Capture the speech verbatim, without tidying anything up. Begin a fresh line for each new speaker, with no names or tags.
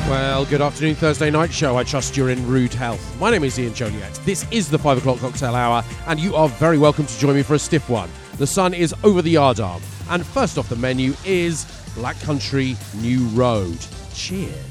Well, good afternoon, Thursday night show. I trust you're in rude health. My name is Ian Joliet. This is the five o'clock cocktail hour, and you are very welcome to join me for a stiff one. The sun is over the yardarm, and first off the menu is Black Country New Road. Cheers.